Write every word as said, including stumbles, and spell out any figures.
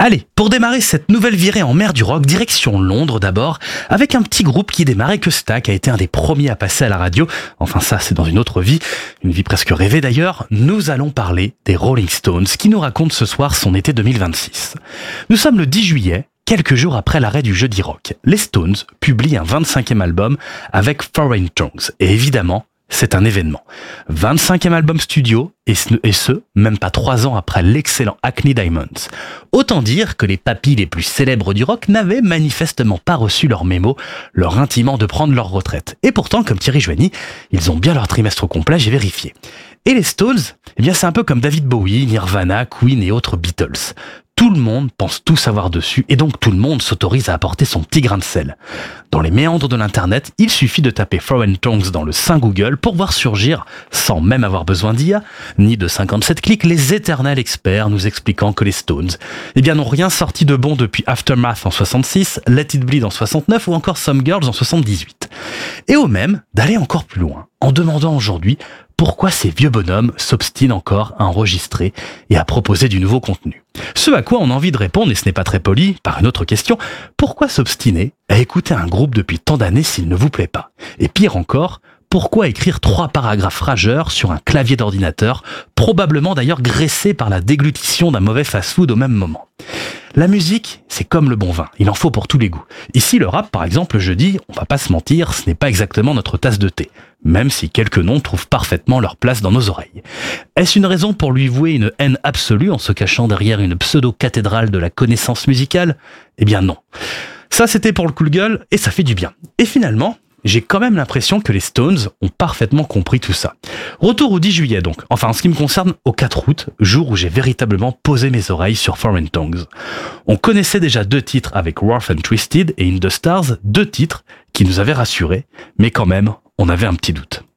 Allez, pour démarrer cette nouvelle virée en mer du rock, direction Londres d'abord, avec un petit groupe qui démarrait que Stack a été un des premiers à passer à la radio. Enfin ça, c'est dans une autre vie, une vie presque rêvée d'ailleurs. Nous allons parler des Rolling Stones qui nous racontent ce soir son été deux mille vingt-six. Nous sommes le dix juillet, quelques jours après l'arrêt du jeudi rock. Les Stones publient un vingt-cinquième album avec Foreign Tongues et évidemment, c'est un événement. vingt-cinquième album studio, et ce, et ce, même pas trois ans après l'excellent Hackney Diamonds. Autant dire que les papis les plus célèbres du rock n'avaient manifestement pas reçu leur mémo, leur intimant de prendre leur retraite. Et pourtant, comme Thierry Joigny, ils ont bien leur trimestre complet, j'ai vérifié. Et les Stones, eh bien c'est un peu comme David Bowie, Nirvana, Queen et autres Beatles. Tout le monde pense tout savoir dessus et donc tout le monde s'autorise à apporter son petit grain de sel. Dans les méandres de l'internet, il suffit de taper Foreign Tongues dans le Saint Google pour voir surgir, sans même avoir besoin d'I A, ni de cinquante-sept clics, les éternels experts nous expliquant que les Stones, eh bien n'ont rien sorti de bon depuis Aftermath en soixante-six, Let It Bleed en soixante-neuf ou encore Some Girls en soixante-dix-huit. Et au même d'aller encore plus loin, en demandant aujourd'hui pourquoi ces vieux bonhommes s'obstinent encore à enregistrer et à proposer du nouveau contenu. Ce à quoi on a envie de répondre, et ce n'est pas très poli, par une autre question, pourquoi s'obstiner à écouter un groupe depuis tant d'années s'il ne vous plaît pas? Et pire encore, pourquoi écrire trois paragraphes rageurs sur un clavier d'ordinateur, probablement d'ailleurs graissé par la déglutition d'un mauvais fast-food au même moment? La musique, c'est comme le bon vin, il en faut pour tous les goûts. Ici, le rap, par exemple, je dis, on va pas se mentir, ce n'est pas exactement notre tasse de thé, même si quelques noms trouvent parfaitement leur place dans nos oreilles. Est-ce une raison pour lui vouer une haine absolue en se cachant derrière une pseudo-cathédrale de la connaissance musicale? Eh bien non. Ça, c'était pour le coup de gueule, et ça fait du bien. Et finalement, j'ai quand même l'impression que les Stones ont parfaitement compris tout ça. Retour au dix juillet donc, enfin en ce qui me concerne au quatre août, jour où j'ai véritablement posé mes oreilles sur Foreign Tongues. On connaissait déjà deux titres avec Rough and Twisted et In the Stars, deux titres qui nous avaient rassurés, mais quand même, on avait un petit doute.